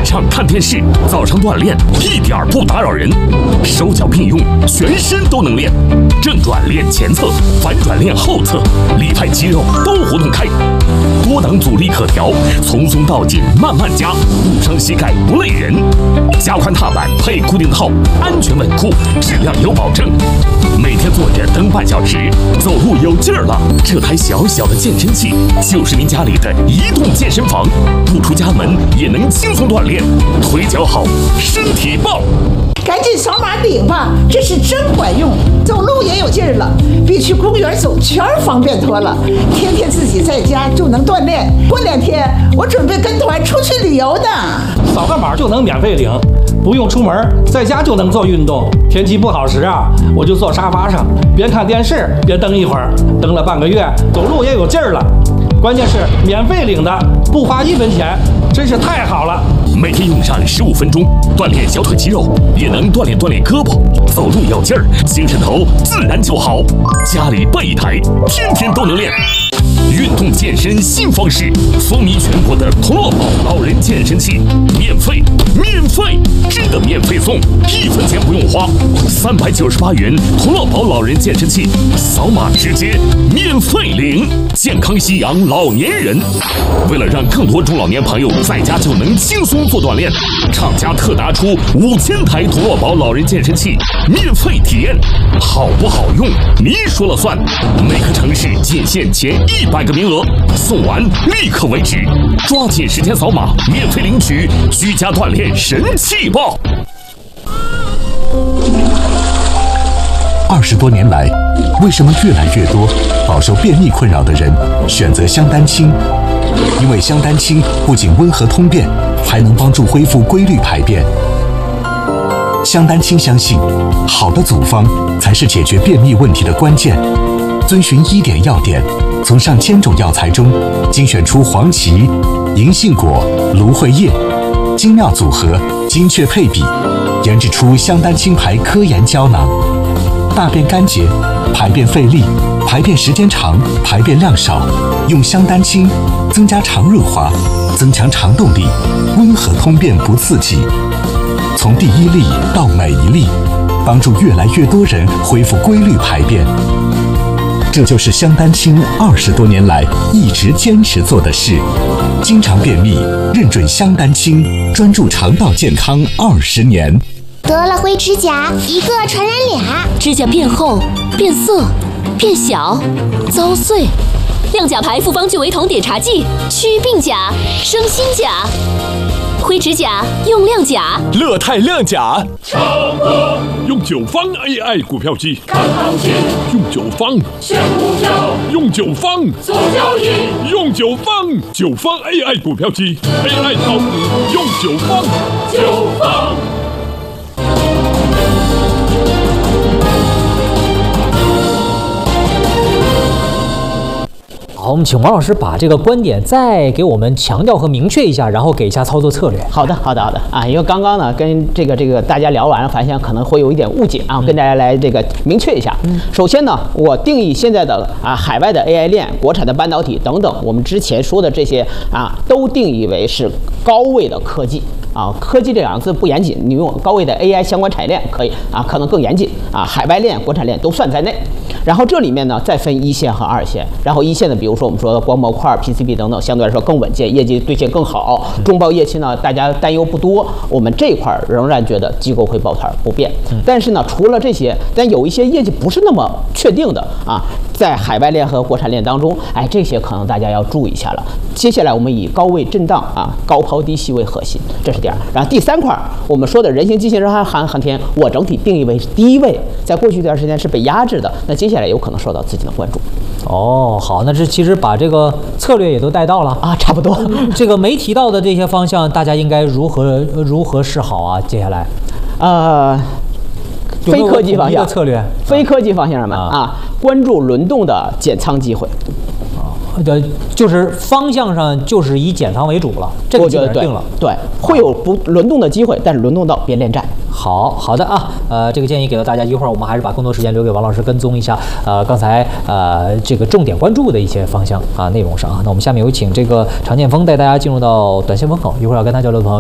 晚上看电视，早上锻炼，一点儿不打扰人。手脚并用，全身都能练。正转练前侧，反转练后侧，里派肌肉都活动开。多档阻力可调，从松到紧慢慢加，不伤膝盖不累人。加宽踏板配固定套，安全稳固，质量有保证。每天坐着蹬半小时，走路有劲儿了。这台小小的健身器就是您家里的移动健身房，不出家门也能轻松锻炼，腿脚好，身体棒。 赶紧扫码领吧，这是真管用，走路也有劲儿了，比去公园走圈方便多了。天天自己在家就能锻炼，过2天我准备跟团出去旅游呢。 扫个码就能免费领，不用出门，在家就能做运动。天气不好时啊，我就坐沙发上，边看电视边蹬一会儿，蹬了半个月，走路也有劲儿了。关键是免费领的，不花1分钱，真是太好了。 每天用上15分钟，锻炼小腿肌肉，也能锻炼胳膊，走路有劲儿，精神头自然就好。家里备一台，天天都能练。运动健身新方式，风靡全国的同乐宝老人健身器，免费，真的免费送，1分钱不用花，398元同乐宝老人健身器，扫码直接免费领，健康夕阳老年人。为了让更多中老年朋友在家就能轻松做锻炼，厂家特拿出5000台同乐宝老人健身器免费体验，好不好用您说了算。每个城市仅限前100个名额，送完立刻为止，抓紧时间扫码免费领取居家锻炼神器报。 20多年来，为什么越来越多饱受便秘困扰的人选择香丹清？因为香丹清不仅温和通便，还能帮助恢复规律排便。香丹清相信，好的组方才是解决便秘问题的关键。遵循1点要点，从上千种药材中精选出黄芪、银杏果、芦荟叶，精妙组合，精确配比，研制出香丹清牌科研胶囊。大便干结、排便费力、排便时间长、排便量少，用香丹清增加肠润滑，增强肠动力，温和通便不刺激。从第1粒到每1粒，帮助越来越多人恢复规律排便。这就是香丹清20多年来一直坚持做的事。经常便秘，认准香丹清，专注肠道健康20年。 得了灰指甲，一个传染俩， 指甲变厚、变色、变小、遭碎。亮甲牌复方聚维酮碘茶剂，祛病甲，生新甲。灰指甲用亮甲， 乐泰亮甲。用9方 AI 股票机，看行情；用9方选股票，用9方做交易；用9方AI 股票机 ，AI 炒股用9方。 好，我们请王老师把这个观点再给我们强调和明确一下，然后给一下操作策略。 好的啊，因为刚刚呢跟这个大家聊完了，发现可能会有一点误解啊，我跟大家来这个明确一下。首先呢，我定义现在的海外的 AI 链、国产的半导体等等，我们之前说的这些都定义为是高位的科技。科技这2个字不严谨，你用高位的 AI 相关产业链可以可能更严谨海外链、国产链都算在内。然后这里面呢再分1线和2线，然后1线的比如说我们说的光模块、PCB 等等，相对来说更稳健，业绩兑现更好。中报业绩呢大家担忧不多，我们这块仍然觉得机构会抱团不变。但是呢除了这些，但有一些业绩不是那么确定的在海外链和国产链当中，这些可能大家要注意一下了。接下来我们以高位震荡高抛低吸为核心，这是第2。然后第3块，我们说的人形机器人航天，我整体定义为低位，在过去一段时间是被压制的，那接下来有可能受到资金的关注。 好，那这其实把这个策略也都带到了差不多。 这个没提到的这些方向，大家应该如何是好啊？接下来， 非科技方向策略， 非科技方向们关注轮动的减仓机会。 就是方向上就是以减仓为主了，这个基本上定了。 对，会有不轮动的机会，但是轮动到别恋战。 好的这个建议给到大家，一会儿我们还是把更多时间留给王老师跟踪一下刚才这个重点关注的一些方向内容上那我们下面有请这个常建锋带大家进入到短线风口，一会儿要跟他交流的朋友。